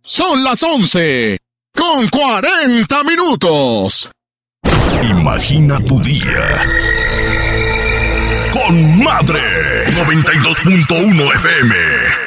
Son las 11:40. Imagina tu día con Madre 92.1 FM.